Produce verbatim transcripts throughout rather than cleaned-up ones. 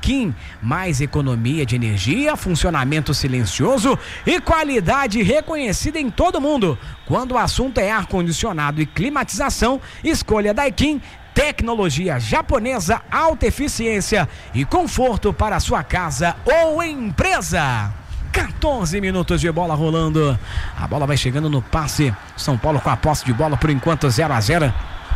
Daikin, mais economia de energia, funcionamento silencioso e qualidade reconhecida em todo mundo. Quando o assunto é ar-condicionado e climatização, escolha Daikin. Tecnologia japonesa, alta eficiência e conforto para a sua casa ou empresa. quatorze minutos de bola rolando. A bola vai chegando no passe. São Paulo com a posse de bola por enquanto zero a zero.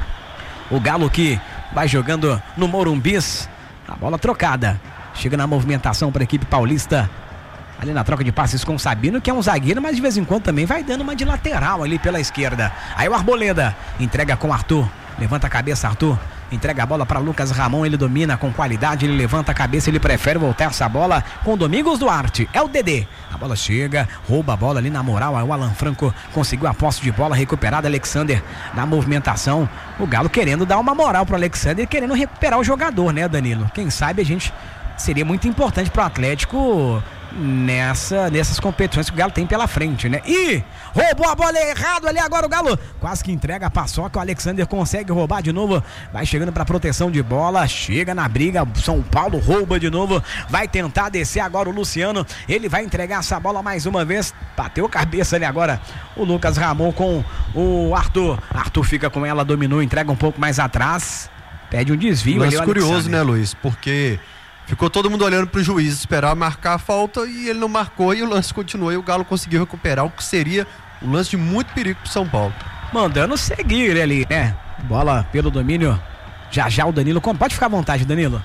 O Galo que vai jogando no Morumbis. A bola trocada. Chega na movimentação para a equipe paulista. Ali na troca de passes com o Sabino, que é um zagueiro, mas de vez em quando também vai dando uma de lateral ali pela esquerda. Aí o Arboleda entrega com o Arthur. Levanta a cabeça, Arthur. Entrega a bola para Lucas Ramon, ele domina com qualidade, ele levanta a cabeça, ele prefere voltar essa bola com o Domingos Duarte, é o Dedê. A bola chega, rouba a bola ali na moral, o Alan Franco conseguiu a posse de bola recuperada, Alexander na movimentação, o Galo querendo dar uma moral pro Alexander, querendo recuperar o jogador, né, Danilo? Quem sabe a gente seria muito importante pro Atlético nessa, nessas competições que o Galo tem pela frente, né? E roubou a bola errado ali agora o Galo, quase que entrega a paçoca, o Alexander consegue roubar de novo, vai chegando para proteção de bola, chega na briga, São Paulo rouba de novo, vai tentar descer agora o Luciano, ele vai entregar essa bola mais uma vez, bateu cabeça ali agora o Lucas Ramon com o Arthur, Arthur fica com ela, dominou, entrega um pouco mais atrás, pede um desvio. Lance curioso, né, Luiz? Porque ficou todo mundo olhando pro juiz esperar marcar a falta e ele não marcou e o lance continuou e o Galo conseguiu recuperar o que seria um lance de muito perigo pro São Paulo. Mandando seguir ali, né? Bola pelo domínio. Já já o Danilo, pode ficar à vontade, Danilo.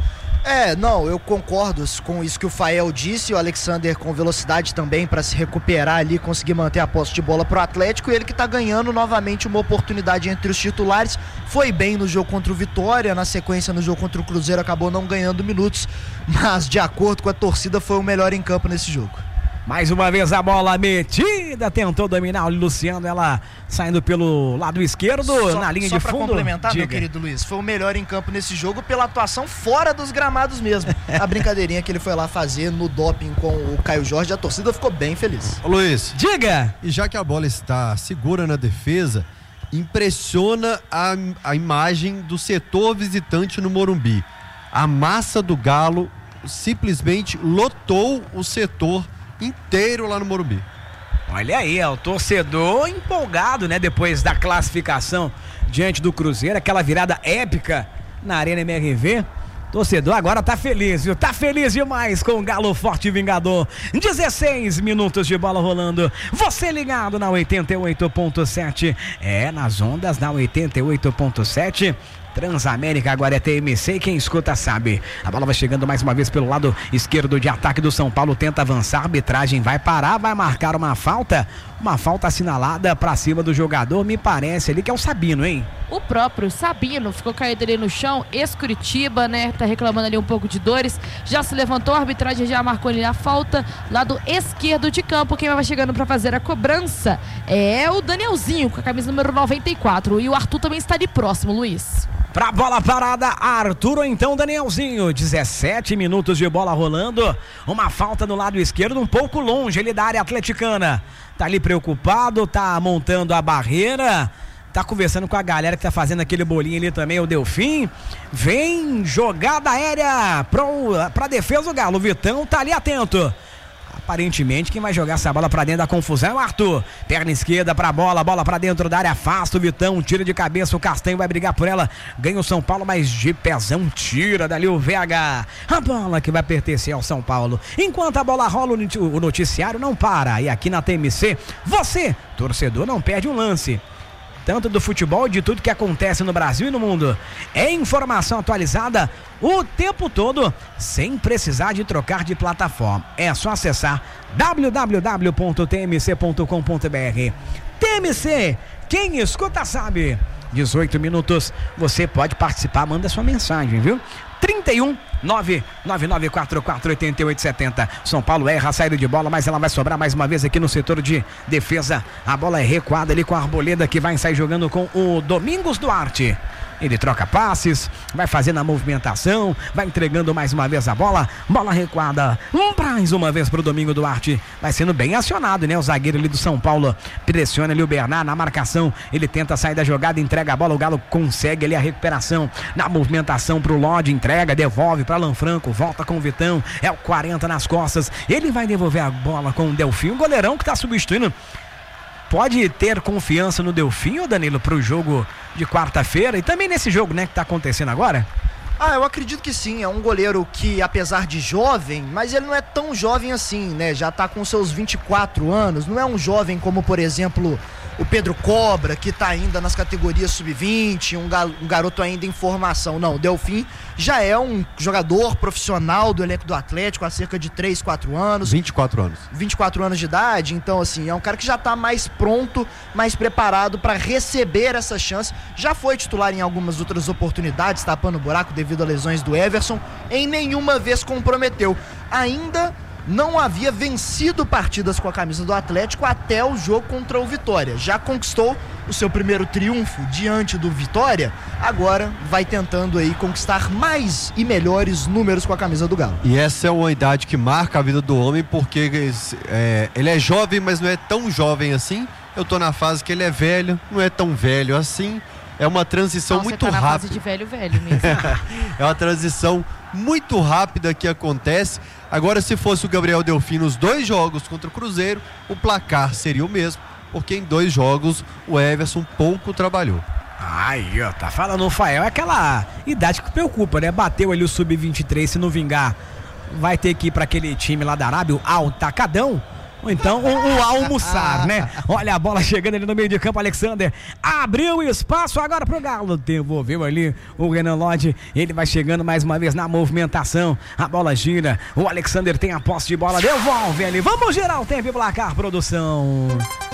É, não, eu concordo com isso que o Fael disse, o Alexander com velocidade também para se recuperar ali, conseguir manter a posse de bola pro Atlético, e ele que tá ganhando novamente uma oportunidade entre os titulares, foi bem no jogo contra o Vitória, na sequência no jogo contra o Cruzeiro acabou não ganhando minutos, mas de acordo com a torcida foi o melhor em campo nesse jogo. Mais uma vez a bola metida, tentou dominar o Luciano, ela saindo pelo lado esquerdo, só, na linha de fundo. Só pra complementar, diga, meu querido Luiz, foi o melhor em campo nesse jogo pela atuação fora dos gramados mesmo. A brincadeirinha que ele foi lá fazer no doping com o Caio Jorge, a torcida ficou bem feliz. Ô Luiz, diga! E já que a bola está segura na defesa, impressiona a, a imagem do setor visitante no Morumbi. A massa do Galo simplesmente lotou o setor inteiro lá no Morumbi. Olha aí, é o torcedor empolgado, né? Depois da classificação diante do Cruzeiro, aquela virada épica na Arena M R V. Torcedor agora tá feliz, viu? Tá feliz demais com o Galo Forte Vingador. dezesseis minutos de bola rolando. Você ligado na oitenta e oito ponto sete. É, nas ondas da oitenta e oito ponto sete. Transamérica, agora é T M C, quem escuta sabe. A bola vai chegando mais uma vez pelo lado esquerdo de ataque do São Paulo, tenta avançar, a arbitragem vai parar, vai marcar uma falta, uma falta assinalada pra cima do jogador, me parece ali que é o Sabino, hein? O próprio Sabino ficou caído ali no chão, ex-Curitiba, né, tá reclamando ali um pouco de dores, já se levantou, a arbitragem já marcou ali a falta, lado esquerdo de campo, quem vai chegando pra fazer a cobrança é o Danielzinho, com a camisa número noventa e quatro, e o Arthur também está ali próximo, Luiz. Pra bola parada, Arthur ou então Danielzinho, dezessete minutos de bola rolando, uma falta no lado esquerdo, um pouco longe ele da área atleticana, tá ali preocupado, tá montando a barreira, tá conversando com a galera que tá fazendo aquele bolinho ali também, o Delfim, vem jogada aérea pro, pra defesa do Galo, o Vitão tá ali atento. Aparentemente quem vai jogar essa bola pra dentro da confusão é o Arthur, perna esquerda pra bola, bola pra dentro da área, afasta o Vitão, tira de cabeça, o Castanho vai brigar por ela, ganha o São Paulo, mas de pezão tira dali o Vega, a bola que vai pertencer ao São Paulo. Enquanto a bola rola, o noticiário não para, e aqui na T M C, você, torcedor, não perde um lance, tanto do futebol e de tudo que acontece no Brasil e no mundo. É informação atualizada o tempo todo, sem precisar de trocar de plataforma. É só acessar w w w ponto t m c ponto com ponto b r. T M C, quem escuta sabe. dezoito minutos, você pode participar, manda sua mensagem, viu? trinta e um, nove nove nove quatro quatro oito oito sete zero. São Paulo erra a saída de bola, mas ela vai sobrar mais uma vez aqui no setor de defesa. A bola é recuada ali com a Arboleda, que vai sair jogando com o Domingos Duarte. Ele troca passes, vai fazendo a movimentação, vai entregando mais uma vez a bola, bola recuada, mais uma vez pro Domingo Duarte, vai sendo bem acionado, né? O zagueiro ali do São Paulo, pressiona ali o Bernard na marcação, ele tenta sair da jogada, entrega a bola, o Galo consegue ali a recuperação, na movimentação pro Lodge, entrega, devolve para para Alan Franco, volta com o Vitão, é o quarenta nas costas, ele vai devolver a bola com o Delfim, o goleirão que está substituindo. Pode ter confiança no Delfim, ô Danilo, para o jogo de quarta-feira e também nesse jogo, né, que está acontecendo agora? Ah, eu acredito que sim, é um goleiro que, apesar de jovem, mas ele não é tão jovem assim, né? Já tá com seus vinte e quatro anos, não é um jovem como, por exemplo, o Pedro Cobra, que tá ainda nas categorias sub vinte, um, ga- um garoto ainda em formação. Não, o Delfim já é um jogador profissional do elenco do Atlético há cerca de três, quatro anos. vinte e quatro anos. vinte e quatro anos de idade, então assim, é um cara que já tá mais pronto, mais preparado para receber essa chance. Já foi titular em algumas outras oportunidades, tapando o buraco devido a lesões do Everson, em nenhuma vez comprometeu. Ainda não havia vencido partidas com a camisa do Atlético até o jogo contra o Vitória. Já conquistou o seu primeiro triunfo diante do Vitória, agora vai tentando aí conquistar mais e melhores números com a camisa do Galo. E essa é uma idade que marca a vida do homem, porque é, ele é jovem, mas não é tão jovem assim. Eu tô na fase que ele é velho, não é tão velho assim. É uma transição Não, muito você tá na rápida. fase de velho, velho mesmo. É uma transição muito rápida que acontece. Agora, se fosse o Gabriel Delfim nos dois jogos contra o Cruzeiro, o placar seria o mesmo, porque em dois jogos o Everson pouco trabalhou. Aí, ó, tá falando o Fael, é aquela idade que preocupa, né? Bateu ali o sub vinte e três, se não vingar, vai ter que ir pra aquele time lá da Arábia, o Al-Tacadão. Ou então o, o almoçar, né? Olha a bola chegando ali no meio de campo, Alexander abriu espaço agora pro Galo, devolveu ali o Renan Lodge, ele vai chegando mais uma vez na movimentação, a bola gira, o Alexander tem a posse de bola, devolve ali, vamos girar o tempo e placar, produção.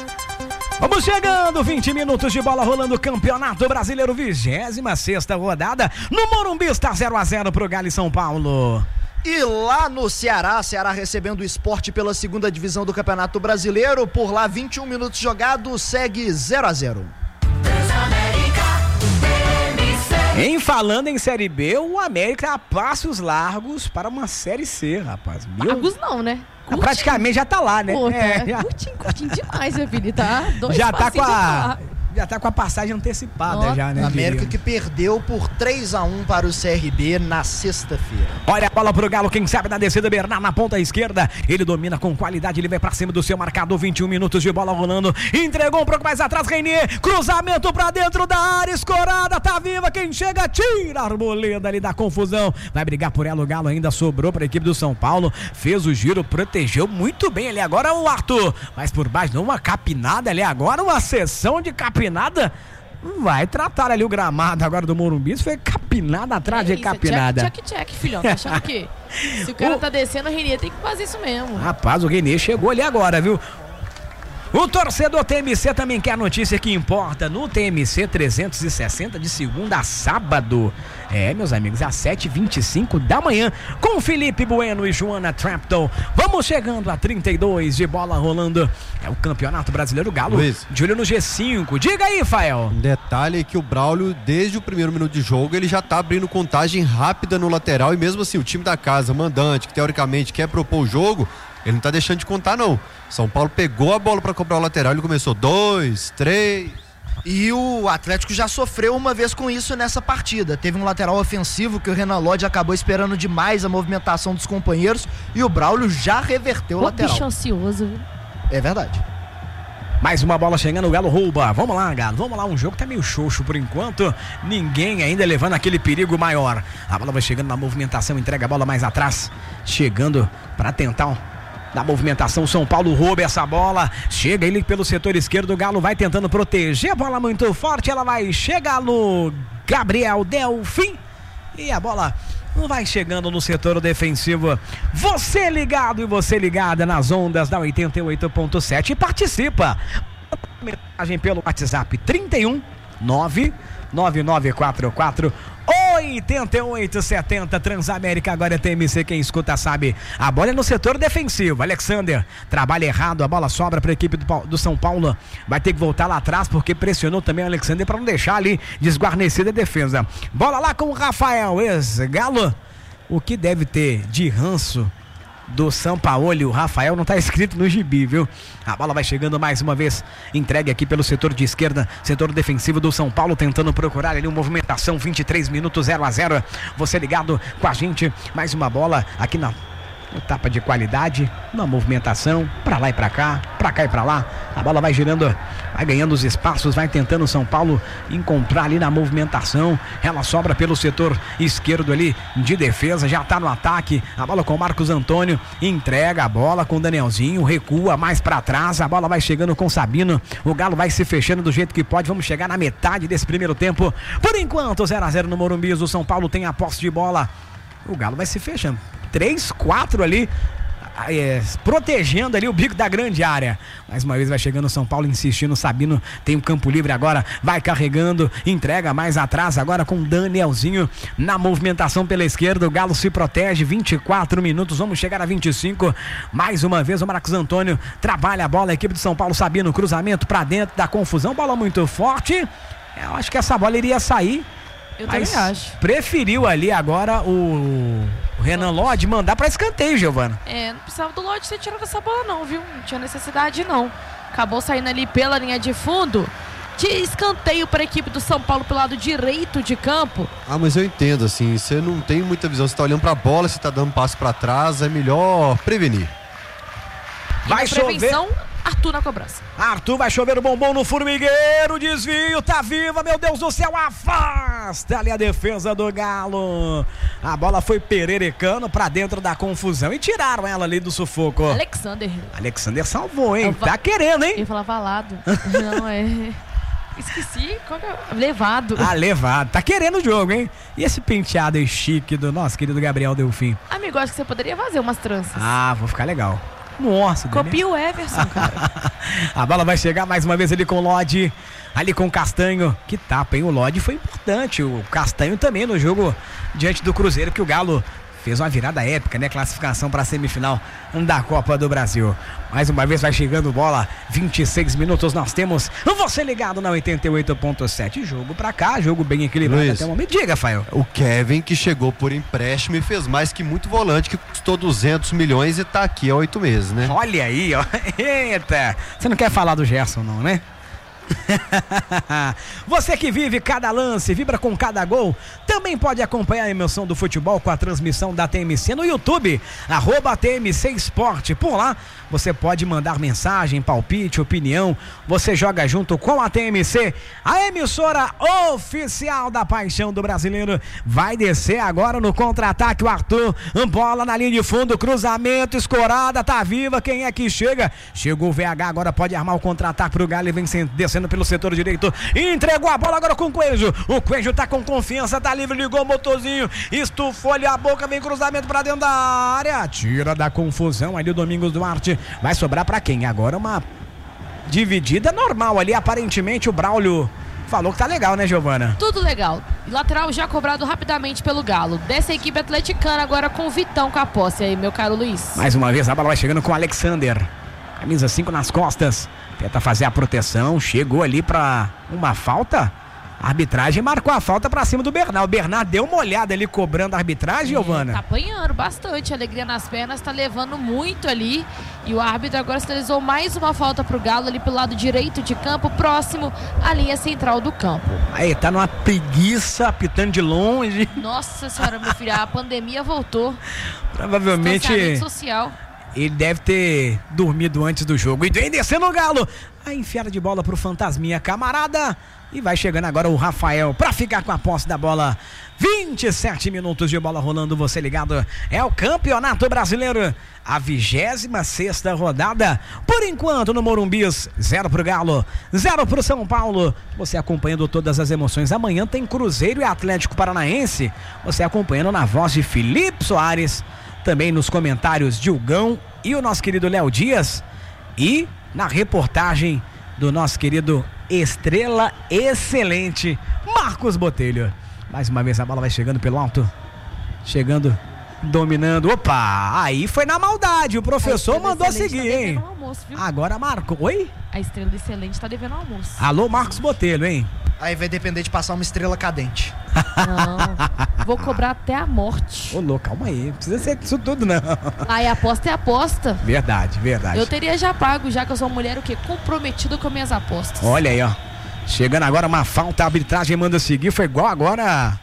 Vamos chegando, vinte minutos de bola rolando, Campeonato Brasileiro, vigésima sexta rodada, no Morumbi está zero a zero pro Galo e São Paulo. E lá no Ceará, Ceará recebendo o Sport pela segunda divisão do Campeonato Brasileiro, por lá vinte e um minutos jogados, segue zero a zero. Em falando em Série B, o América a passos largos para uma Série C, rapaz. Meu... Largos não, né? Ah, praticamente já tá lá, né? Pô, tá É, já, curtinho, curtinho demais, meu filho, tá? Dois já tá com passinhos de a lá. já tá com a passagem antecipada. Nossa. Já, né? América diríamos. que perdeu por três a um para o C R B na sexta-feira. Olha a bola pro Galo, quem sabe na descida, Bernard na ponta esquerda, ele domina com qualidade, ele vai pra cima do seu marcador, vinte e um minutos de bola rolando, entregou um pouco mais atrás, Reinier, cruzamento pra dentro da área, escorada, tá viva, quem chega, tira a arboleda ali da confusão, vai brigar por ela, o Galo ainda sobrou pra equipe do São Paulo, fez o giro, protegeu muito bem ali, agora o Arthur, mas por baixo, não, uma capinada ali, agora uma sessão de capinada, vai tratar ali o gramado agora do Morumbi. Isso foi capinada atrás de É isso, capinada. Check, check, check, filhão. Tá achando que se o cara tá descendo, o Renier tem que fazer isso mesmo. Rapaz, o René chegou ali agora, viu? O torcedor T M C também quer a notícia que importa no T M C trezentos e sessenta de segunda a sábado. É, meus amigos, às sete e vinte e cinco da manhã, com Felipe Bueno e Joana Trampton. Vamos chegando a trinta e dois de bola rolando. É o Campeonato Brasileiro Galo. Luiz. De olho no G cinco. Diga aí, Fael. Um detalhe é que o Braulio, desde o primeiro minuto de jogo, ele já tá abrindo contagem rápida no lateral, e mesmo assim, o time da casa, mandante, que teoricamente quer propor o jogo, ele não tá deixando de contar, não. São Paulo pegou a bola para cobrar o lateral, ele começou dois, três... E o Atlético já sofreu uma vez com isso nessa partida. Teve um lateral ofensivo que o Renan Lodge acabou esperando demais a movimentação dos companheiros e o Braulio já reverteu o Ô, lateral. bicho ansioso, viu? É verdade. Mais uma bola chegando, o Galo rouba. Vamos lá, Galo, vamos lá. Um jogo que tá meio xoxo por enquanto. Ninguém ainda levando aquele perigo maior. A bola vai chegando na movimentação, entrega a bola mais atrás. Chegando para tentar da movimentação, São Paulo rouba essa bola, chega ele pelo setor esquerdo, o Galo vai tentando proteger, a bola muito forte, ela vai chegar no Gabriel Delfim e a bola vai chegando no setor defensivo. Você ligado e você ligada nas ondas da oitenta e oito ponto sete e participa. Mensagem pelo WhatsApp trinta e um, nove nove nove quatro quatro oito oito sete zero. Transamérica, agora é T M C, quem escuta sabe. A bola é no setor defensivo, Alexander trabalha errado, a bola sobra para a equipe do, do São Paulo, vai ter que voltar lá atrás porque pressionou também o Alexander para não deixar ali desguarnecida a defesa. Bola lá com o Rafael, ex-Galo, o que deve ter de ranço do São Paulo. O Rafael não tá escrito no gibi, viu? A bola vai chegando mais uma vez, entregue aqui pelo setor de esquerda, setor defensivo do São Paulo, tentando procurar ali uma movimentação. Vinte e três minutos, zero a zero. Você ligado com a gente, mais uma bola aqui na etapa de qualidade, uma movimentação pra lá e pra cá, pra cá e pra lá. A bola vai girando, vai ganhando os espaços, vai tentando o São Paulo encontrar ali na movimentação. Ela sobra pelo setor esquerdo ali de defesa, já tá no ataque. A bola com o Marcos Antônio, entrega a bola com o Danielzinho, recua mais pra trás, a bola vai chegando com o Sabino. O Galo vai se fechando do jeito que pode. Vamos chegar na metade desse primeiro tempo. Por enquanto, zero a zero no Morumbi. O São Paulo tem a posse de bola. O Galo vai se fechando. três, quatro ali, é, protegendo ali o bico da grande área. Mais uma vez vai chegando o São Paulo, insistindo. Sabino tem um campo livre agora, vai carregando, entrega mais atrás agora com Danielzinho na movimentação pela esquerda. O Galo se protege, vinte e quatro minutos, vamos chegar a vinte e cinco. Mais uma vez o Marcos Antônio trabalha a bola, a equipe de São Paulo. Sabino, cruzamento pra dentro da confusão, bola muito forte. Eu acho que essa bola iria sair. Eu Mas também acho. Preferiu ali agora o, o Renan Lodge mandar pra escanteio, Giovana. É, não precisava do Lodge ter tirado essa bola não, viu? Não tinha necessidade não. Acabou saindo ali pela linha de fundo. De escanteio para a equipe do São Paulo pelo lado direito de campo. Ah, mas eu entendo, assim, você não tem muita visão. Você tá olhando pra bola, você tá dando passo pra trás, é melhor prevenir. Vai chover. Prevenção, Arthur na cobrança. Arthur vai chover o bombom no formigueiro, desvio, tá viva, meu Deus do céu, afasta ali a defesa do Galo. A bola foi pererecando pra dentro da confusão e tiraram ela ali do sufoco. Alexander. Alexander salvou, hein? Va- Tá querendo, hein? Eu ia falar valado. Não, é... Esqueci, qual que é? Levado. Ah, levado. Tá querendo o jogo, hein? E esse penteado aí chique do nosso querido Gabriel Delfim? Amigo, acho que você poderia fazer umas tranças. Ah, vou ficar legal. Nossa, Copia o Everson, cara. A bola vai chegar mais uma vez ali com o Lodge, ali com o Castanho. Que tapa, hein? O Lodge foi importante. O Castanho também no jogo diante do Cruzeiro, que o Galo fez uma virada épica, né? Classificação para a semifinal da Copa do Brasil. Mais uma vez vai chegando bola, vinte e seis minutos nós temos. Você ligado na oitenta e oito ponto sete. Jogo pra cá, jogo bem equilibrado Luiz, até o momento. Diga, Fael. O Kevin, que chegou por empréstimo e fez mais que muito volante, que custou duzentos milhões e tá aqui há oito meses, né? Olha aí, ó. Eita. Você não quer falar do Gerson, não, né? Você que vive cada lance, vibra com cada gol, também pode acompanhar a emoção do futebol com a transmissão da T M C no YouTube, arroba T M C Esporte. Por lá você pode mandar mensagem, palpite, opinião. Você joga junto com a T M C, a emissora oficial da paixão do brasileiro. Vai descer agora no contra-ataque o Arthur, bola na linha de fundo, cruzamento, escorada, tá viva. Quem é que chega? Chegou o V H, agora pode armar o contra-ataque pro Galo e vem descendo pelo setor direito, entregou a bola agora com o Coelho. O Coelho tá com confiança, tá livre, ligou o motorzinho, estufou-lhe a boca, vem cruzamento pra dentro da área, tira da confusão ali o Domingos Duarte. Vai sobrar pra quem? Agora uma dividida normal ali, aparentemente o Braulio falou que tá legal, né, Giovana? Tudo legal. Lateral já cobrado rapidamente pelo Galo. Dessa equipe atleticana agora com o Vitão com a posse aí, meu caro Luiz. Mais uma vez a bola vai chegando com o Alexander. Camisa cinco nas costas. Tenta fazer a proteção. Chegou ali pra uma falta. A arbitragem marcou a falta pra cima do Bernard. O Bernard deu uma olhada ali cobrando a arbitragem, É, Giovana. tá apanhando bastante. Alegria nas pernas, tá levando muito ali. E o árbitro agora sinalizou mais uma falta pro Galo ali pelo lado direito de campo, próximo à linha central do campo. Aí, tá numa preguiça, apitando de longe. Nossa senhora, meu filho, a pandemia voltou. Provavelmente Distanciamento social. ele deve ter dormido antes do jogo. E vem descendo o Galo. A enfiada de bola pro Fantasminha, camarada. E vai chegando agora o Rafael pra ficar com a posse da bola. vinte e sete minutos de bola rolando, você ligado. É o Campeonato Brasileiro, a vigésima sexta rodada. Por enquanto no Morumbi, zero pro Galo, zero pro São Paulo. Você acompanhando todas as emoções. Amanhã tem Cruzeiro e Atlético Paranaense. Você acompanhando na voz de Felipe Soares. Também nos comentários de Hugão e o nosso querido Léo Dias. E na reportagem do nosso querido Estrela Excelente, Marcos Botelho. Mais uma vez a bola vai chegando pelo alto. Chegando Dominando. Opa, aí foi na maldade. O professor mandou seguir, tá hein? Almoço, viu? Agora marcou. Oi? A estrela excelente tá devendo almoço. Alô, Marcos Botelho, hein? Aí vai depender de passar uma estrela cadente. Não, vou cobrar até a morte. Ô, louco, calma aí. Não precisa ser isso tudo, não. Aí aposta é aposta. Verdade, verdade. Eu teria já pago, já que eu sou uma mulher o quê? Comprometida com minhas apostas. Olha aí, ó. Chegando agora uma falta, a arbitragem manda seguir. Foi igual agora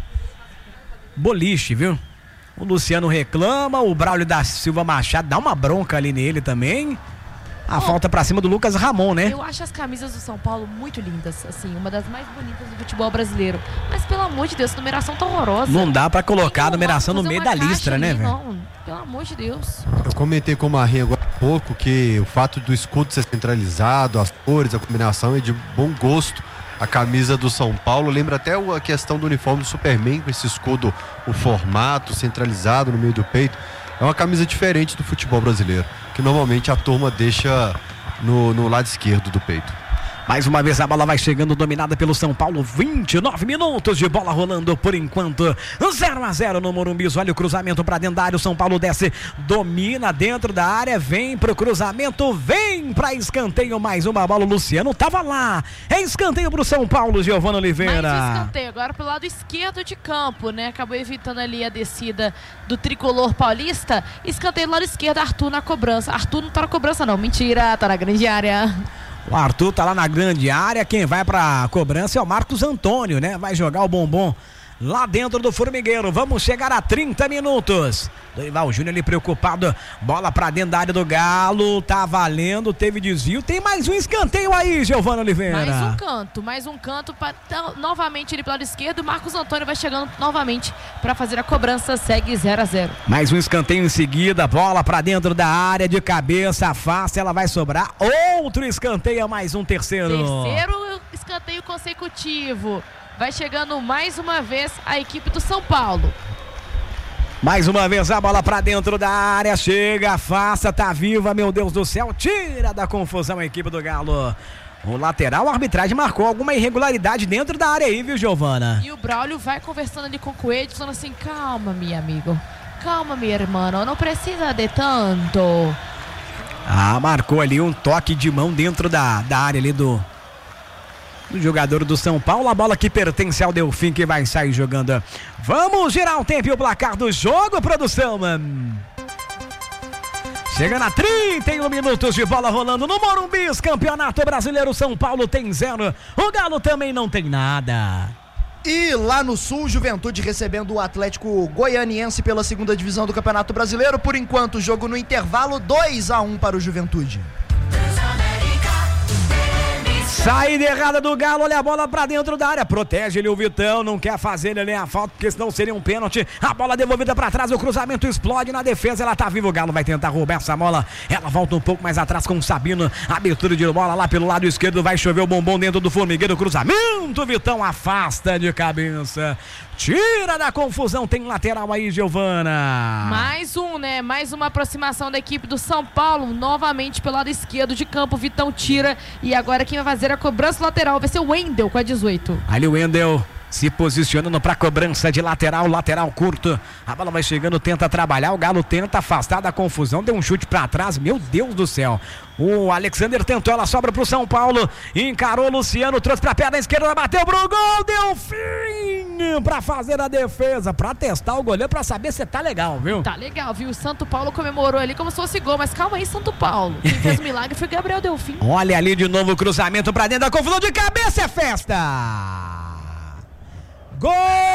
boliche, viu? O Luciano reclama, o Braulio da Silva Machado dá uma bronca ali nele também. A oh, falta pra cima do Lucas Ramon, né? Eu acho as camisas do São Paulo muito lindas, assim, uma das mais bonitas do futebol brasileiro. Mas, pelo amor de Deus, a numeração tá horrorosa. Não dá pra colocar a numeração no meio da listra, né, velho? Não, pelo amor de Deus. Eu comentei com o Marinho agora há pouco que o fato do escudo ser centralizado, as cores, a combinação é de bom gosto. A camisa do São Paulo lembra até a questão do uniforme do Superman, com esse escudo, o formato centralizado no meio do peito. É uma camisa diferente do futebol brasileiro, que normalmente a turma deixa no, no lado esquerdo do peito. Mais uma vez a bola vai chegando, dominada pelo São Paulo. vinte e nove minutos de bola rolando por enquanto. zero a zero no Morumbi. Olha o cruzamento para dentro da área. O São Paulo desce, domina dentro da área. Vem pro cruzamento, vem para escanteio. Mais uma bola. O Luciano tava lá. É escanteio pro São Paulo, Giovana Oliveira. Mais um escanteio agora pro lado esquerdo de campo, né? Acabou evitando ali a descida do tricolor paulista. Escanteio do lado esquerdo, Arthur na cobrança. Arthur não tá na cobrança, não. Mentira, tá na grande área. O Arthur tá lá na grande área, quem vai pra cobrança é o Marcos Antônio, né? Vai jogar o bombom lá dentro do formigueiro. Vamos chegar a trinta minutos. Dorival Júnior ali preocupado, bola pra dentro da área do Galo, tá valendo, teve desvio, tem mais um escanteio aí, Giovana Oliveira. Mais um canto, mais um canto, pra, tá, novamente ele pro lado esquerdo, Marcos Antônio vai chegando novamente pra fazer a cobrança, segue zero a zero. Mais um escanteio em seguida, bola pra dentro da área, de cabeça, afasta, ela vai sobrar, outro escanteio, mais um terceiro. Terceiro escanteio consecutivo, vai chegando mais uma vez a equipe do São Paulo. Mais uma vez a bola pra dentro da área, chega, afasta, tá viva, meu Deus do céu, tira da confusão a equipe do Galo. O lateral, a arbitragem marcou alguma irregularidade dentro da área aí, viu, Giovana? E o Braulio vai conversando ali com o Coelho, falando assim, calma, meu amigo, calma, minha irmã, não precisa de tanto. Ah, marcou ali um toque de mão dentro da, da área ali do... do jogador do São Paulo, a bola que pertence ao Delfim, que vai sair jogando. Vamos girar o tempo e o placar do jogo, produção. Chegando a trinta e um minutos de bola rolando no Morumbi, Campeonato Brasileiro. São Paulo tem zero, o Galo também não tem nada. E lá no Sul, Juventude recebendo o Atlético Goianiense pela segunda divisão do Campeonato Brasileiro. Por enquanto, jogo no intervalo, dois a um para o Juventude. Saída errada do Galo, olha a bola pra dentro da área, protege ele o Vitão, não quer fazer ele a falta, porque senão seria um pênalti. A bola devolvida pra trás, o cruzamento explode na defesa, ela tá viva, o Galo vai tentar roubar essa bola, ela volta um pouco mais atrás com o Sabino, abertura de bola lá pelo lado esquerdo, vai chover o bombom dentro do formigueiro, cruzamento, Vitão afasta de cabeça. Tira da confusão, tem lateral aí, Giovana. Mais um, né? Mais uma aproximação da equipe do São Paulo, novamente pelo lado esquerdo de campo, Vitão tira, e agora quem vai fazer a cobrança lateral vai ser o Wendel com a dezoito. Ali o Wendel se posicionando para cobrança de lateral, lateral curto, a bola vai chegando, tenta trabalhar, o Galo tenta afastar da confusão, deu um chute para trás, meu Deus do céu, o Alexander tentou, ela sobra pro São Paulo, encarou o Luciano, trouxe pra perna esquerda, bateu pro gol, deu fim pra fazer a defesa, pra testar o goleiro, pra saber se tá legal, viu? Tá legal, viu? O Santo Paulo comemorou ali como se fosse gol, mas calma aí, Santo Paulo, quem fez o milagre foi Gabriel Delfim. Olha ali de novo o cruzamento pra dentro da confusão, de cabeça é festa! Gol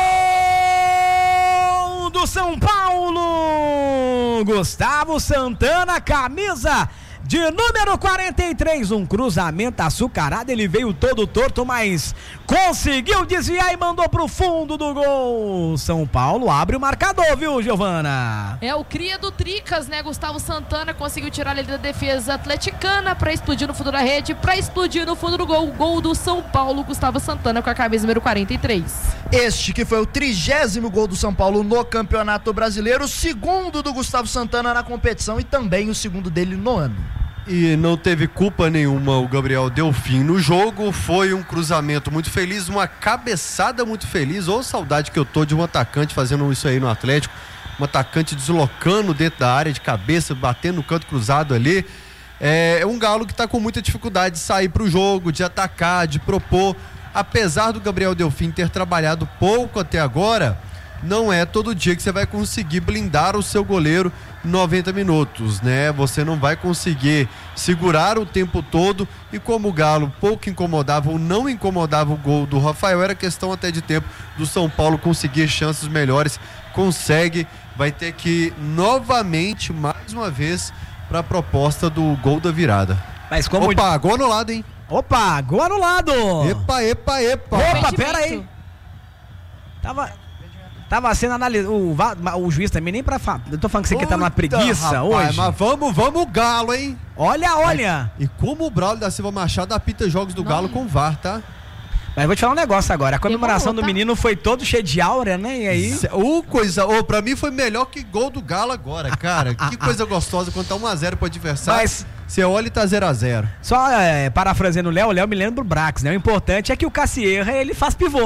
do São Paulo! Gustavo Santana, camisa de número quarenta e três, um cruzamento açucarado, ele veio todo torto, mas conseguiu desviar e mandou pro fundo do gol. São Paulo abre o marcador, viu, Giovana? É o cria do Tricas, né? Gustavo Santana conseguiu tirar ele da defesa atleticana pra explodir no fundo da rede, pra explodir no fundo do gol. O gol do São Paulo, Gustavo Santana com a camisa número quarenta e três. Este que foi o trigésimo gol do São Paulo no Campeonato Brasileiro, o segundo do Gustavo Santana na competição e também o segundo dele no ano. E não teve culpa nenhuma o Gabriel Delfim no jogo, foi um cruzamento muito feliz, uma cabeçada muito feliz, ou saudade que eu tô de um atacante fazendo isso aí no Atlético, um atacante deslocando dentro da área de cabeça, batendo no canto cruzado ali. É um Galo que está com muita dificuldade de sair para o jogo, de atacar, de propor. Apesar do Gabriel Delfim ter trabalhado pouco até agora, não é todo dia que você vai conseguir blindar o seu goleiro noventa minutos, né? Você não vai conseguir segurar o tempo todo, e como o Galo pouco incomodava ou não incomodava o gol do Rafael, era questão até de tempo do São Paulo conseguir chances melhores. Consegue, vai ter que ir novamente, mais uma vez, para a proposta do gol da virada. Mas como... Opa, gol anulado, hein? Opa, gol anulado! Epa, epa, epa! Opa, pera aí! Tava... Tava sendo analisado. O, o juiz também nem pra falar. Eu tô falando que você aqui tá numa preguiça, rapaz, hoje. Mas vamos, vamos, Galo, hein? Olha, olha! E como o Braulio da Silva Machado apita jogos do Não. Galo com V A R, tá? Mas vou te falar um negócio agora. A comemoração Demorou, do tá? menino foi todo cheio de aura, né? E aí. Ô, coisa. Ô, pra mim foi melhor que gol do Galo agora, cara. Que coisa gostosa quando tá um a zero pro adversário. Mas você olha e tá zero a zero. Só é, parafraseando o Léo, o Léo me lembra do Brax, né? O importante é que o Cassierra, ele faz pivô.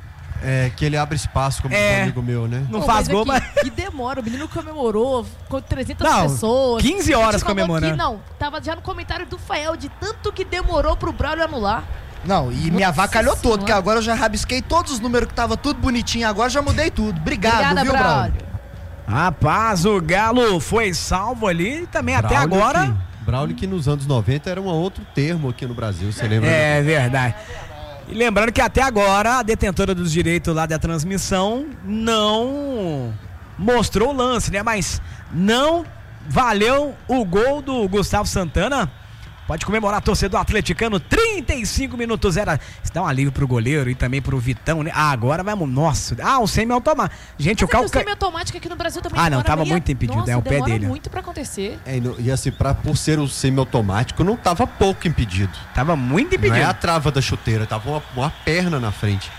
É, que ele abre espaço, como é, um amigo meu, né? Não Pô, faz mas gol, é que, mas... que demora, o menino comemorou com trezentas não, pessoas. quinze horas comemorando. Que, não, tava já no comentário do Fael, de tanto que demorou pro Braulio anular. Não, e me avacalhou Nossa todo, senhora. porque agora eu já rabisquei todos os números que tava tudo bonitinho, agora já mudei tudo. Obrigado, Obrigada, viu, Braulio? Braulio? Rapaz, o Galo foi salvo ali e também Braulio até agora... Que, Braulio que nos anos noventa era um outro termo aqui no Brasil, você lembra? É verdade. E lembrando que até agora a detentora dos direitos lá da transmissão não mostrou o lance, né? Mas não valeu o gol do Gustavo Santana. Pode comemorar, torcedor atleticano, trinta e cinco minutos, era. Isso dá um alívio pro goleiro e também pro Vitão, né? Ah, agora vamos, nossa. Ah, o semi-automático. Gente, Mas o carro... o semi-automático aqui no Brasil também Ah, não, demora tava meia... muito impedido, Nossa, é o pé demora dele. muito pra acontecer. É, e, no, e assim, pra, por ser um semi-automático, não tava pouco impedido. Tava muito impedido. Não é a trava da chuteira, tava uma, uma perna na frente.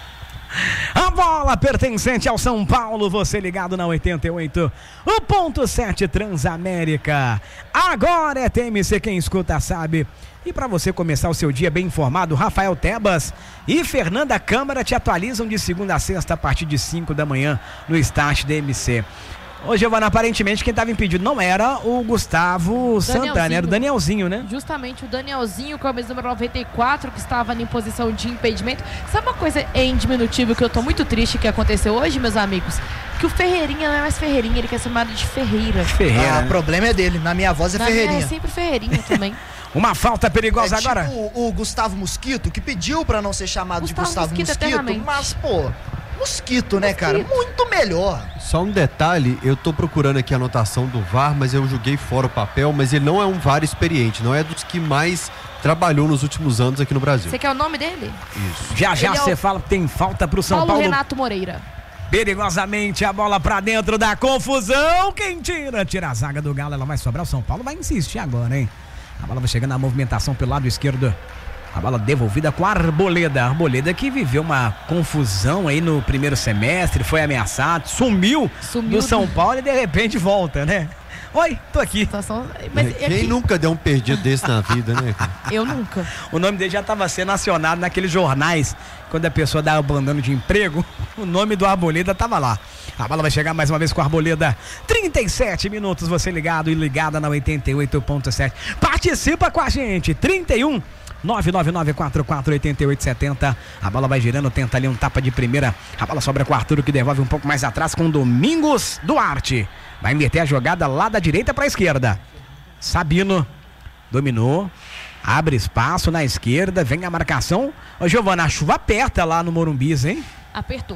A bola pertencente ao São Paulo, você ligado na oitenta e oito, o ponto sete Transamérica. Agora é T M C, quem escuta sabe. E para você começar o seu dia bem informado, Rafael Tebas e Fernanda Câmara te atualizam de segunda a sexta a partir de cinco da manhã no Start D M C. Ô, Giovana, aparentemente quem estava impedido não era o Gustavo Santana, era o Danielzinho, né? Justamente o Danielzinho, camisa número noventa e quatro, que estava em posição de impedimento. Sabe uma coisa em diminutivo que eu tô muito triste que aconteceu hoje, meus amigos? Que o Ferreirinha não é mais Ferreirinha, ele quer ser chamado de Ferreira. Ferreira. Ah, né? o problema é dele, na minha voz é Na Ferreirinha. minha é sempre Ferreirinha também. Uma falta perigosa é tipo agora. O, o Gustavo Mosquito, que pediu pra não ser chamado Gustavo de Gustavo Mosquito Mosquito, eternamente. mas, pô, Mosquito, né, Mosquito. cara? Muito melhor. Só um detalhe, eu tô procurando aqui a anotação do V A R, mas eu joguei fora o papel, mas ele não é um V A R experiente, não é dos que mais trabalhou nos últimos anos aqui no Brasil. Você quer o nome dele? Isso. Já já Ele é você o- fala que tem falta pro São Paulo, Paulo. Renato Moreira. Perigosamente a bola pra dentro da confusão. Quem tira? Tira a zaga do Galo. Ela vai sobrar. O São Paulo vai insistir agora, hein? A bola vai chegando na movimentação pelo lado esquerdo. A bola devolvida com a Arboleda. A Arboleda que viveu uma confusão aí no primeiro semestre. Foi ameaçado. Sumiu, Sumiu do São do- Paulo e de repente volta, né? Oi, tô aqui. Situação... Mas Quem aqui, nunca deu um perdido desse na vida, né, cara? eu nunca. O nome dele já estava sendo acionado naqueles jornais, quando a pessoa dá abandono de emprego, o nome do Arboleda estava lá. A bola vai chegar mais uma vez com a Arboleda. trinta e sete minutos, você ligado e ligada na oitenta e oito ponto sete. Participa com a gente, trinta e um, nove nove nove quatro quatro oito oito sete zero. A bola vai girando, tenta ali um tapa de primeira. A bola sobra com o Arturo, que devolve um pouco mais atrás com Domingos Duarte. Vai meter a jogada lá da direita para a esquerda. Sabino dominou, abre espaço na esquerda, vem a marcação. Ô, Giovana, a chuva aperta lá no Morumbis, hein? Apertou.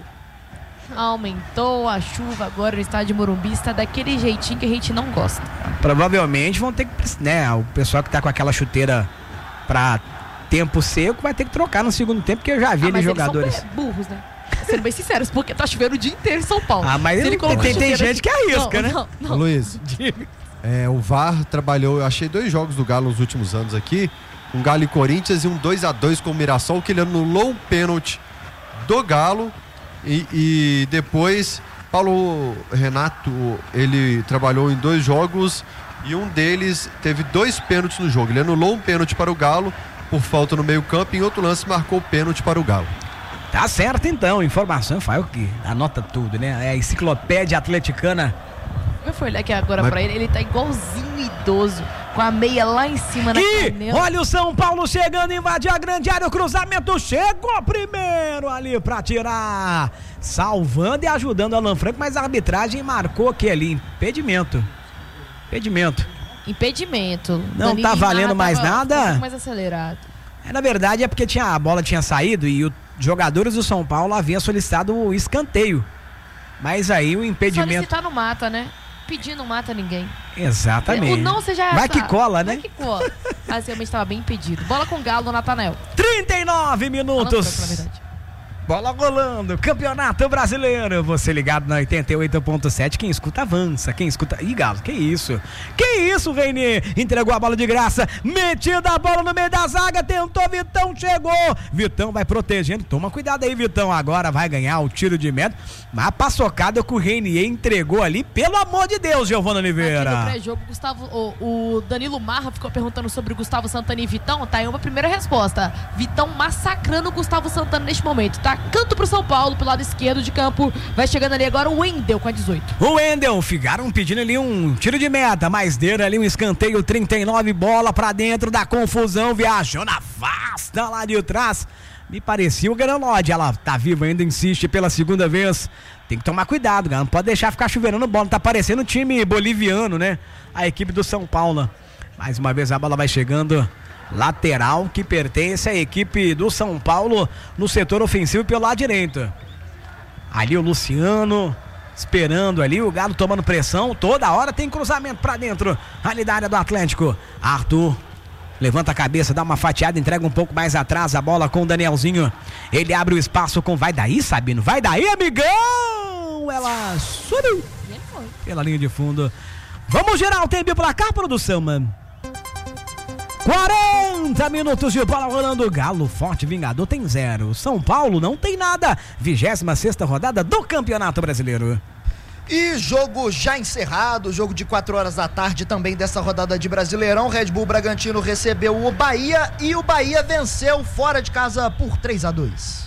Aumentou a chuva agora no estádio Morumbi, está daquele jeitinho que a gente não gosta. Provavelmente vão ter que, né, o pessoal que tá com aquela chuteira pra tempo seco vai ter que trocar no segundo tempo, porque eu já vi Ah, ali mas jogadores. eles são be- burros, né? Sendo bem sinceros, porque tá chovendo o dia inteiro em São Paulo. Ah, mas Se ele colocou tem- tem chuteira gente que arrisca, não, né? Não, não. Ô, Luiz, é, o V A R trabalhou, eu achei dois jogos do Galo nos últimos anos aqui, um Galo e Corinthians e um dois a dois com o Mirassol, que ele anulou um pênalti do Galo e, e depois Paulo Renato, ele trabalhou em dois jogos e um deles teve dois pênaltis no jogo. Ele anulou um pênalti para o Galo por falta no meio campo e em outro lance marcou o pênalti para o Galo. Tá certo então, informação, Fael que anota tudo, né? É a enciclopédia atleticana Eu fui olhar aqui agora Mas... pra ele, ele tá igualzinho idoso, com a meia lá em cima na E canela. olha o São Paulo chegando, invadir a grande área, o cruzamento chegou primeiro ali pra tirar, salvando e ajudando o Alan Franco, mas a arbitragem marcou aqui ali, impedimento, impedimento. Impedimento. Não Danilo tá valendo Marra mais tava nada? um pouco mais acelerado. É, na verdade é porque tinha, a bola tinha saído e os jogadores do São Paulo haviam solicitado o escanteio, mas aí o impedimento... Solicitar não mata, né? Pedir não mata ninguém. Exatamente. O não você já Vai sabe. que cola, né? Vai que cola. Mas realmente estava bem impedido. Bola com o Galo do Natanel. trinta e nove Alan minutos. Franco, na verdade. Bola rolando, Campeonato Brasileiro. Você ligado na oitenta e oito ponto sete. Quem escuta avança, quem escuta... Ih, Galo, que isso? Que isso, Reinier? Entregou a bola de graça, metida a bola no meio da zaga, tentou, Vitão chegou. Vitão vai protegendo, toma cuidado aí, Vitão. Agora vai ganhar o tiro de meta. Mas a paçocada que o Reinier entregou ali, pelo amor de Deus, Giovana Oliveira. Aqui no pré-jogo, Gustavo, o, o Danilo Marra ficou perguntando sobre o Gustavo Santana e Vitão. Tá aí uma primeira resposta. Vitão massacrando o Gustavo Santana neste momento, tá? Canto pro São Paulo, pro lado esquerdo de campo. Vai chegando ali agora o Wendel com a dezoito. O Wendel, ficaram pedindo ali um tiro de meta, mas deram ali um escanteio, trinta e nove, bola pra dentro da confusão, viajou na vasta lá de trás. Me parecia o Granolodi, ela tá viva ainda, insiste pela segunda vez. Tem que tomar cuidado, cara, não pode deixar ficar choverando bola, tá parecendo um time boliviano, né? A equipe do São Paulo. Mais uma vez a bola vai chegando. Lateral que pertence à equipe do São Paulo no setor ofensivo pelo lado direito. Ali o Luciano esperando ali, o Galo tomando pressão, toda hora tem cruzamento pra dentro, ali da área do Atlético. Arthur levanta a cabeça, dá uma fatiada, entrega um pouco mais atrás a bola com o Danielzinho. Ele abre o espaço com, vai daí, Sabino, vai daí, amigão! Ela subiu pela linha de fundo. Vamos gerar o tempo e placar, produção, mano. quarenta minutos de bola rolando. Galo Forte Vingador tem zero. São Paulo não tem nada. vigésima sexta rodada do Campeonato Brasileiro. E jogo já encerrado, jogo de quatro horas da tarde também dessa rodada de Brasileirão. Red Bull Bragantino recebeu o Bahia e o Bahia venceu fora de casa por três a dois.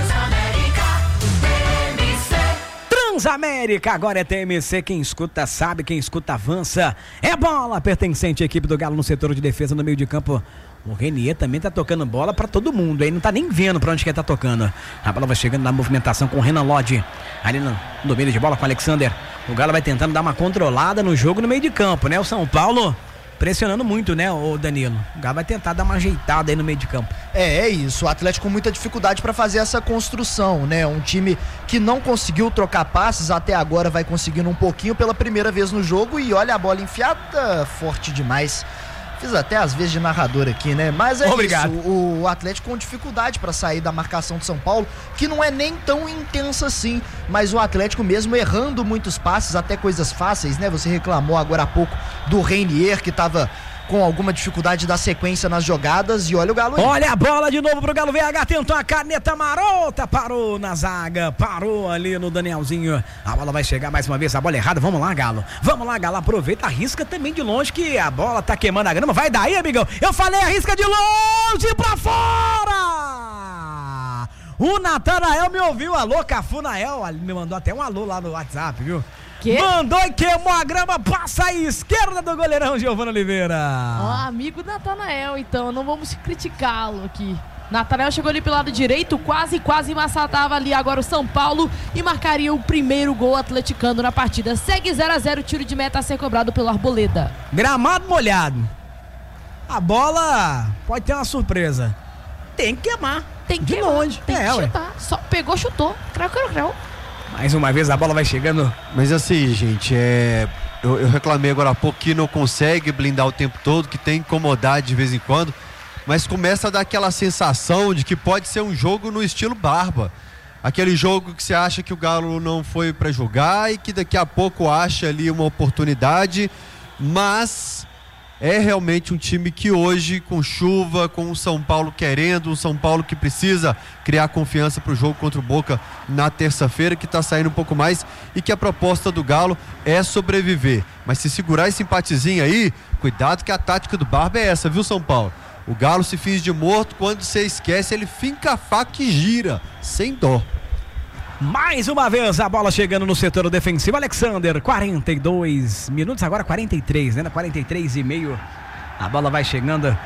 Transamérica, agora é T M C, quem escuta sabe, quem escuta avança. É bola pertencente à equipe do Galo no setor de defesa, no meio de campo. O Reinier também tá tocando bola pra todo mundo, aí não tá nem vendo pra onde que ele tá tocando. A bola vai chegando na movimentação com o Renan Lodge, ali no domínio de bola com o Alexander. O Galo vai tentando dar uma controlada no jogo no meio de campo, né? O São Paulo pressionando muito, né, o Danilo. O Galo vai tentar dar uma ajeitada aí no meio de campo. É, é isso. O Atlético com muita dificuldade para fazer essa construção, né? Um time que não conseguiu trocar passes até agora vai conseguindo um pouquinho pela primeira vez no jogo e olha a bola enfiada forte demais. Fiz até às vezes de narrador aqui, né? Mas é Obrigado. isso, o, o Atlético com dificuldade para sair da marcação de São Paulo, que não é nem tão intensa assim, mas o Atlético mesmo errando muitos passes, até coisas fáceis, né? Você reclamou agora há pouco do Reinier, que tava com alguma dificuldade da sequência nas jogadas, e olha o Galo aí. Olha a bola de novo pro Galo V H, tentou a caneta marota, parou na zaga, parou ali no Danielzinho. A bola vai chegar mais uma vez, a bola errada, vamos lá, Galo. Vamos lá, Galo, aproveita, arrisca também de longe que a bola tá queimando a grama, vai daí, amigão. Eu falei, arrisca de longe pra fora! O Natanael me ouviu, alô, Cafunael, me mandou até um alô lá no WhatsApp, viu? Que? Mandou e queimou a grama, passa aí, esquerda do goleirão Giovana Oliveira. Ó, amigo Natanael, então, não vamos criticá-lo aqui. Natanael chegou ali pelo lado direito, quase, quase massatava ali agora o São Paulo e marcaria o primeiro gol atleticano na partida. Segue zero a zero, tiro de meta a ser cobrado pelo Arboleda. Gramado molhado. A bola pode ter uma surpresa. Tem que queimar. Tem que de queimar, longe. Tem é, que ué. chutar. Só pegou, chutou. Creu, creu, creu. Mais uma vez a bola vai chegando. Mas assim, gente, é... eu, eu reclamei agora há pouco que não consegue blindar o tempo todo, que tem incomodade de vez em quando, mas começa a dar aquela sensação de que pode ser um jogo no estilo Barba. Aquele jogo que você acha que o Galo não foi pra jogar e que daqui a pouco acha ali uma oportunidade, mas é realmente um time que hoje, com chuva, com o São Paulo querendo, um São Paulo que precisa criar confiança para o jogo contra o Boca na terça-feira, que está saindo um pouco mais e que a proposta do Galo é sobreviver. Mas se segurar esse empatezinho aí, cuidado que a tática do Barba é essa, viu, São Paulo? O Galo se finge de morto, quando você esquece, ele finca a faca e gira, sem dó. Mais uma vez a bola chegando no setor defensivo. Alexander, quarenta e dois minutos, agora quarenta e três, né? quarenta e três e meio. A bola vai chegando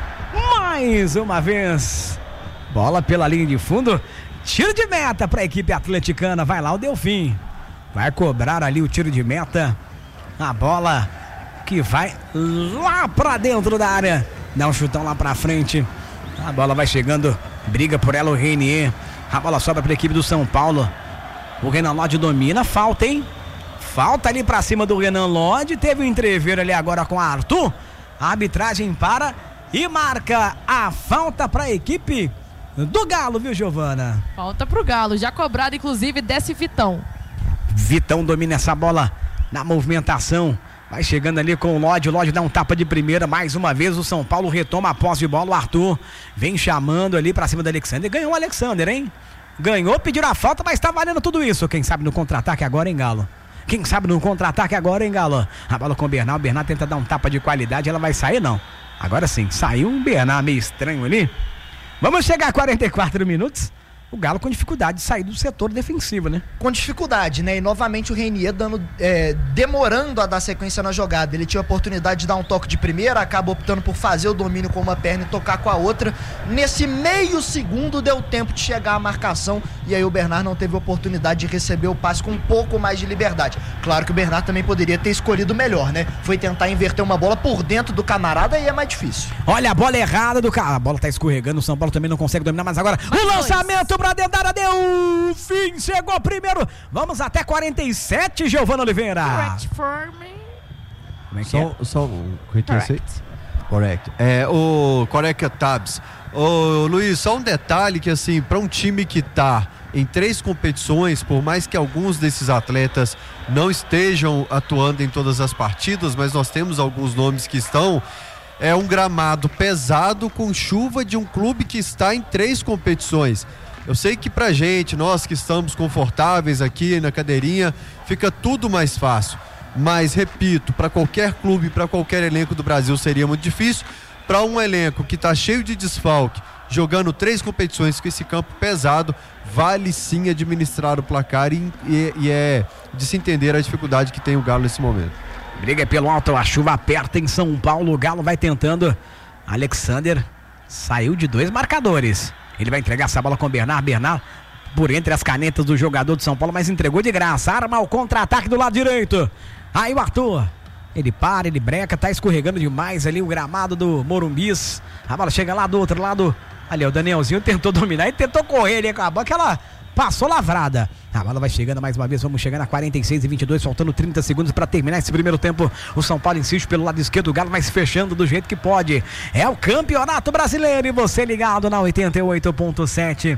mais uma vez. Bola pela linha de fundo. Tiro de meta para a equipe atleticana. Vai lá o Delfim. Vai cobrar ali o tiro de meta. A bola que vai lá para dentro da área. Dá um chutão lá para frente. A bola vai chegando. Briga por ela o Renier. A bola sobra para a equipe do São Paulo. O Renan Lodge domina. Falta, hein? Falta ali para cima do Renan Lodge. Teve um entrever ali agora com a Arthur. A arbitragem para e marca a falta para a equipe do Galo, viu, Giovana? Falta pro Galo, já cobrado, inclusive, desce Vitão. Vitão domina essa bola na movimentação. Vai chegando ali com o Lodge. O Lodge dá um tapa de primeira. Mais uma vez o São Paulo retoma a posse de bola. O Arthur vem chamando ali pra cima do Alexander. Ganhou o Alexander, hein? Ganhou, pediram a falta, mas tá valendo tudo isso. Quem sabe no contra-ataque agora, hein, Galo? Quem sabe no contra-ataque agora, hein, Galo? A bola com o Bernard. O Bernard tenta dar um tapa de qualidade. Ela vai sair, não. Agora sim, saiu um Bernard meio estranho ali. Vamos chegar a quarenta e quatro minutos. O Galo com dificuldade de sair do setor defensivo, né? Com dificuldade, né? E novamente o Renier dando, é, demorando a dar sequência na jogada. Ele tinha a oportunidade de dar um toque de primeira, acaba optando por fazer o domínio com uma perna e tocar com a outra. Nesse meio segundo deu tempo de chegar a marcação e aí o Bernard não teve oportunidade de receber o passe com um pouco mais de liberdade. Claro que o Bernard também poderia ter escolhido melhor, né? Foi tentar inverter uma bola por dentro do camarada e é mais difícil. Olha a bola errada do cara. A bola tá escorregando, o São Paulo também não consegue dominar, mas agora o lançamento pra dentro da área, deu fim, chegou primeiro. Vamos até quarenta e sete, Giovana Oliveira. Correct for me. Como é que só, é? Só o correct. Correct. É, o correct tabs. Ô, Luiz, só um detalhe que assim, para um time que tá em três competições, por mais que alguns desses atletas não estejam atuando em todas as partidas, mas nós temos alguns nomes que estão. É um gramado pesado com chuva de um clube que está em três competições. Eu sei que pra gente, nós que estamos confortáveis aqui na cadeirinha, fica tudo mais fácil. Mas, repito, para qualquer clube, para qualquer elenco do Brasil seria muito difícil. Para um elenco que está cheio de desfalque, jogando três competições com esse campo pesado, vale sim administrar o placar e, e, e é de se entender a dificuldade que tem o Galo nesse momento. Briga pelo alto, a chuva aperta em São Paulo. O Galo vai tentando. Alexander saiu de dois marcadores. Ele vai entregar essa bola com o Bernard. Bernard por entre as canetas do jogador de São Paulo, mas entregou de graça. Arma o contra-ataque do lado direito. Aí o Arthur. Ele para, ele breca, tá escorregando demais ali o gramado do Morumbis. A bola chega lá do outro lado. Ali, o Danielzinho tentou dominar e tentou correr ali com a bola, que ela passou lavrada. A bola vai chegando mais uma vez, vamos chegando a quarenta e seis e vinte e dois, faltando trinta segundos para terminar esse primeiro tempo. O São Paulo insiste pelo lado esquerdo, o Galo vai se fechando do jeito que pode. É o Campeonato Brasileiro e você ligado na oitenta e oito ponto sete.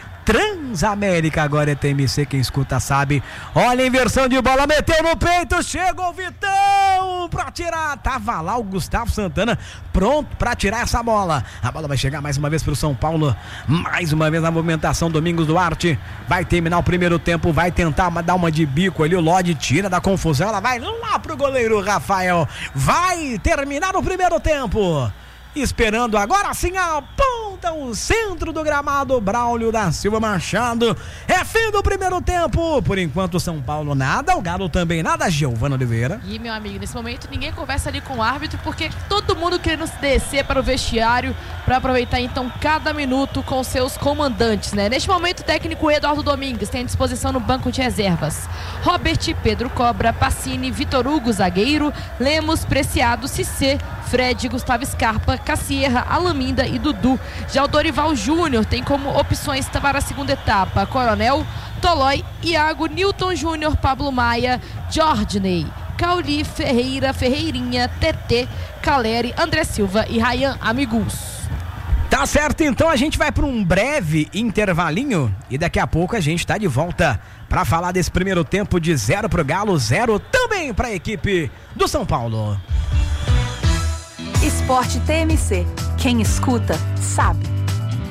Transamérica, agora é T M C, quem escuta sabe. Olha a inversão de bola, meteu no peito, chegou o Vitão pra tirar. Tava lá o Gustavo Santana pronto pra tirar essa bola. A bola vai chegar mais uma vez pro São Paulo, mais uma vez na movimentação. Domingos Duarte vai terminar o primeiro tempo, vai tentar dar uma de bico ali, o Lodge tira da confusão, ela vai lá pro goleiro Rafael. Vai terminar o primeiro tempo. Esperando agora sim a ponta, o centro do gramado, Braulio da Silva Machado. É fim do primeiro tempo. Por enquanto o São Paulo nada, o Galo também nada, Giovana Oliveira. E meu amigo, nesse momento ninguém conversa ali com o árbitro, porque todo mundo querendo descer para o vestiário para aproveitar então cada minuto com seus comandantes, né? Neste momento o técnico Eduardo Domingues tem à disposição no banco de reservas Robert, Pedro Cobra, Pacini, Vitor Hugo, zagueiro, Lemos, Preciado, Cissé, Fred, Gustavo Scarpa, Cassierra, Alaminda e Dudu. Já o Dorival Júnior tem como opções para a segunda etapa Coronel, Tolói, Iago, Newton Júnior, Pablo Maia, Jordney, Cauli, Ferreira, Ferreirinha, Tetê, Caleri, André Silva e Ryan Amigos. Tá certo, então a gente vai para um breve intervalinho e daqui a pouco a gente tá de volta para falar desse primeiro tempo de zero pro Galo, zero também para a equipe do São Paulo. Esporte T M C. Quem escuta, sabe.